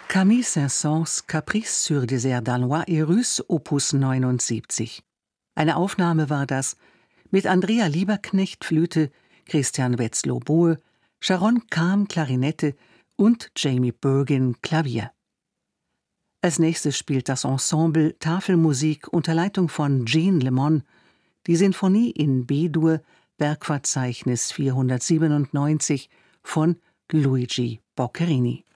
Camille Saint-Saëns Caprice sur des airs danois et russes, Opus 79. Eine Aufnahme war das mit Andrea Lieberknecht Flöte, Christian Wetzlow-Boe, Sharon Kahn Klarinette und Jamie Bergin Klavier. Als nächstes spielt das Ensemble Tafelmusik unter Leitung von Jean Lemon die Sinfonie in B-Dur, Werkverzeichnis 497 von Luigi Boccherini.